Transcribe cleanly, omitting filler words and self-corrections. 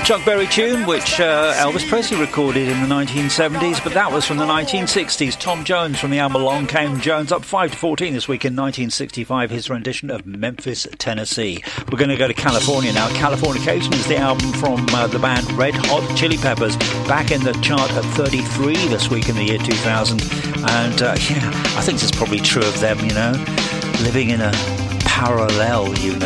Chuck Berry tune, which Elvis Presley recorded in the 1970s, but that was from the 1960s. Tom Jones from the album Along Came Jones, up 5 to 14 this week in 1965, his rendition of Memphis, Tennessee. We're going to go to California now. Californication is the album from the band Red Hot Chili Peppers, back in the chart at 33 this week in the year 2000. And I think this is probably true of them, living in a parallel universe.